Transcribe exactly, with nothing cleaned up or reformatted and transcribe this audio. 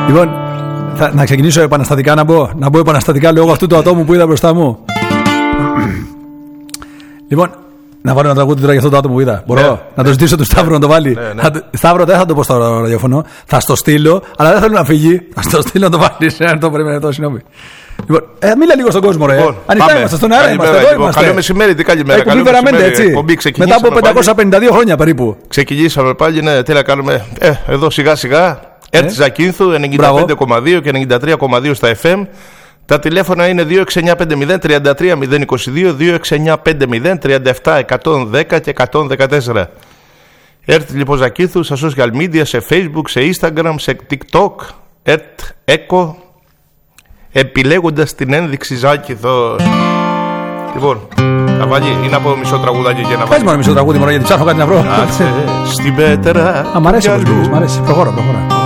Λοιπόν, θα, να ξεκινήσω επαναστατικά να μπω. Να μπω επαναστατικά λόγω αυτού του ατόμου που είδα μπροστά μου. Λοιπόν, να βάλω ένα τραγούδι τώρα για αυτό το άτομο που είδα. Μπορώ ναι, να το ζητήσω του Σταύρου να το βάλει. Ναι, ναι. Σταύρο, δεν θα το πω στο ραδιόφωνο. Θα στο στείλω, αλλά δεν θέλω να φύγει. Θα στο στείλω να το βάλει. Αν το πρέπει να το, συγγνώμη. Λοιπόν, ε, μίλα λίγο στον κόσμο, ρε. Λοιπόν, ανοιχτά είμαστε, στον αέρα είμαστε. Εδώ είμαστε. Καλό μεσημέρι, τι καλημέρα. Καλό μεσημέρι, έτσι. Μετά από πεντακόσια πενήντα δύο χρόνια περίπου. Ξεκινήσαμε πάλι, ναι, τι να κάνουμε. Ε, εδώ σιγά σιγά. Ερτ Ζακίνθου ενενήντα πέντε κόμμα δύο και ενενήντα τρία κόμμα δύο στα εφ εμ. Τα τηλέφωνα είναι δύο έξι εννιά πέντε μηδέν τρία τρία μηδέν είκοσι δύο, δύο έξι εννιά πέντε μηδέν τριάντα επτά εκατόν δέκα και εκατόν δεκατέσσερα. Ερτ λοιπόν Ζακίνθου στα social media, σε Facebook, σε Instagram, σε TikTok, Ερτ Echo, επιλέγοντας την ένδειξη Ζάκηθος. Λοιπόν, θα βάλει ή να πω μισό τραγουδάκι για να βάλει. Πες μόνο μισό τραγούδι μόνο γιατί ψάχνω κάτι να βρω. Στην πέτρα. Α, μ' αρέσει όπως μ' αρέσει. Προχώρα, προχώρα.